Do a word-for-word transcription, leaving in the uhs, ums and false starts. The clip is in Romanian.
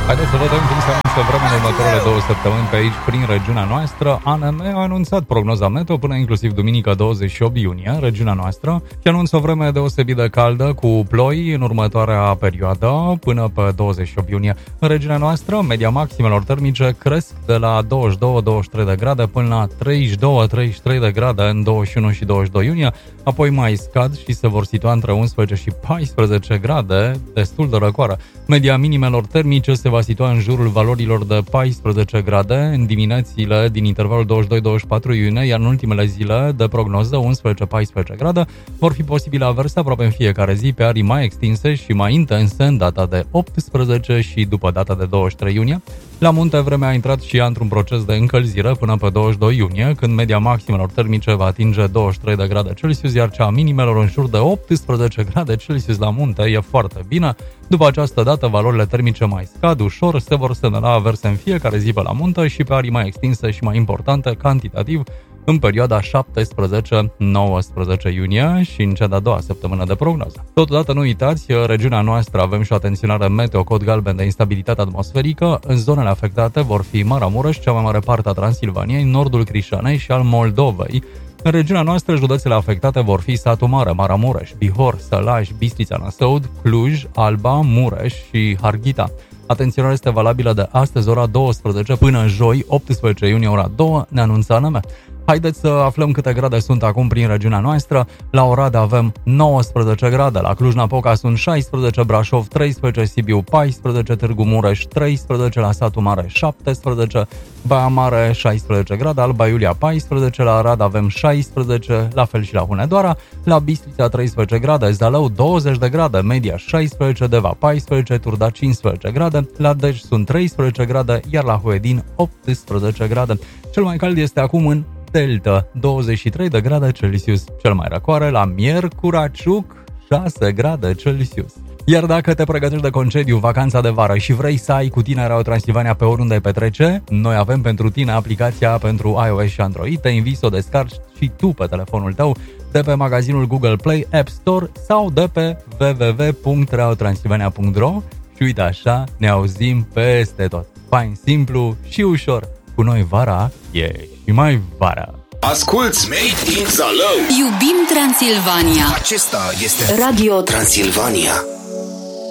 Haideți să vedem cum se anunță vremea în următoarele două săptămâni pe aici, prin regiunea noastră. A N M a anunțat prognoza meteo până inclusiv duminică douăzeci și opt iunie, în regiunea noastră, și anunță o vreme deosebit de caldă cu ploi în următoarea perioadă până pe douăzeci și opt iunie. În regiunea noastră, media maximelor termice cresc de la douăzeci și doi douăzeci și trei de grade până la treizeci și doi treizeci și trei de grade în douăzeci și unu și douăzeci și doi iunie, apoi mai scad și se vor situa între unsprezece și paisprezece grade, destul de răcoară. Media minimelor termice se va situa în jurul valorilor de paisprezece grade în diminețile din intervalul douăzeci și doi douăzeci și patru iunie, iar în ultimele zile de prognoză unsprezece paisprezece grade vor fi posibile averse aproape în fiecare zi pe arii mai extinse și mai intense în data de optsprezece și după data de douăzeci și trei iunie. La munte, vremea a intrat și ea într-un proces de încălzire până pe douăzeci și doi iunie, când media maximelor termice va atinge douăzeci și trei de grade Celsius, iar cea a minimelor în jur de optsprezece grade Celsius la munte. E foarte bine. După această dată, valorile termice mai scad ușor, se vor semnala averse în fiecare zi pe la munte și pe arii mai extinse și mai importante, cantitativ, în perioada șaptesprezece nouăsprezece iunie și în cea de-a doua săptămână de prognoză. Totodată nu uitați, regiunea noastră avem și o atenționare meteo cod galben de instabilitate atmosferică. În zonele afectate vor fi Maramureș, cea mai mare parte a Transilvaniei, nordul Crișanei și al Moldovei. În regiunea noastră, județele afectate vor fi Satu Mare, Maramureș, Bihor, Sălaj, Bistrița, Năsăud, Cluj, Alba, Mureș și Harghita. Atenționarea este valabilă de astăzi, ora douăsprezece, până joi, optsprezece iunie, ora două, ne anunță A N M. Haideți să aflăm câte grade sunt acum prin regiunea noastră. La Oradea avem nouăsprezece grade, la Cluj-Napoca sunt șaisprezece, Brașov treisprezece, Sibiu paisprezece, Târgu Mureș treisprezece, la Satu Mare șaptesprezece, Baia Mare șaisprezece grade, Alba Iulia paisprezece, la Arad avem șaisprezece, la fel și la Hunedoara, la Bistrița treisprezece grade, Zalău douăzeci de grade, Media șaisprezece, Deva paisprezece, Turda cincisprezece grade, la Dej sunt treisprezece grade, iar la Huedin optsprezece grade. Cel mai cald este acum în Delta, douăzeci și trei de grade Celsius, cel mai răcoare la Miercuraciuc, șase grade Celsius. Iar dacă te pregătești de concediu, vacanța de vară și vrei să ai cu tine Radio Transilvania pe oriunde petrece, noi avem pentru tine aplicația pentru iOS și Android. Te invit să o descarci și tu pe telefonul tău de pe magazinul Google Play, App Store sau de pe w w w punct radio transilvania punct r o și uite așa ne auzim peste tot. Fain, simplu și ușor. Cu noi vara e și mai vara. Asculți Made in Zalău. Iubim Transilvania. Acesta este Radio Transilvania.